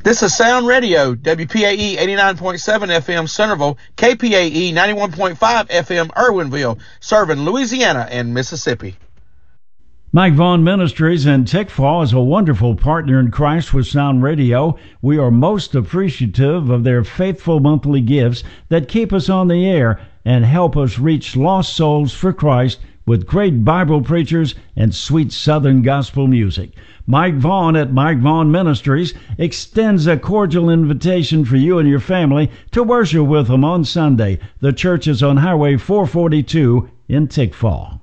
This is Sound Radio, WPAE 89.7 FM Centerville, KPAE 91.5 FM Irwinville, serving Louisiana and Mississippi. Mike Vaughn Ministries in Tickfaw is a wonderful partner in Christ with Sound Radio. We are most appreciative of their faithful monthly gifts that keep us on the air and help us reach lost souls for Christ with great Bible preachers and sweet Southern gospel music. Mike Vaughn at Mike Vaughn Ministries extends a cordial invitation for you and your family to worship with him on Sunday. The church is on Highway 442 in Tickfaw.